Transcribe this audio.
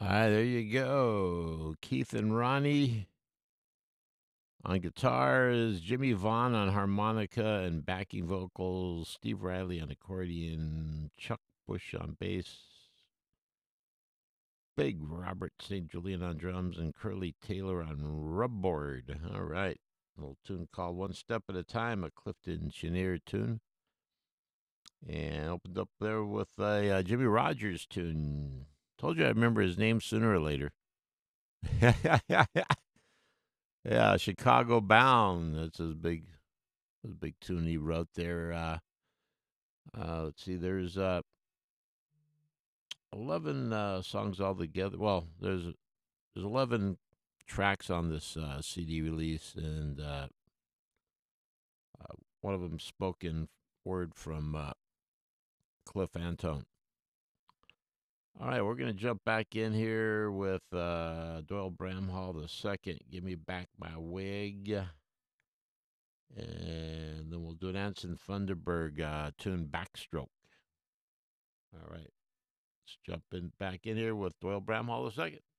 There you go. Keith and Ronnie on guitars, Jimmy Vaughn on harmonica and backing vocals, Steve Riley on accordion, Chuck Bush on bass, Big Robert St. Julian on drums, and Curly Taylor on rubboard. All right. A little tune called One Step at a Time, a Clifton Chenier tune. And opened up there with a Jimmy Rogers tune. Told you I remember his name sooner or later. Yeah, Chicago Bound. That's his big tune he wrote there. Let's see, there's 11 songs altogether. Well, there's 11 tracks on this CD release, and one of them spoken word from Cliff Antone. All right, we're going to jump back in here with Doyle Bramhall II. Give me back my wig. And then we'll do an Anson Thunderberg tune, Backstroke. All right. Let's jump back in here with Doyle Bramhall II.